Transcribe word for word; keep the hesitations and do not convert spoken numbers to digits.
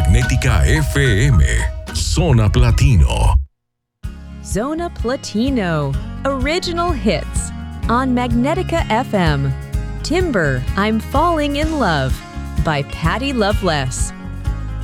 Magnética F M, Zona Platino. Zona Platino, original hits on Magnetica F M. Timber, I'm Falling in Love by Patty Loveless.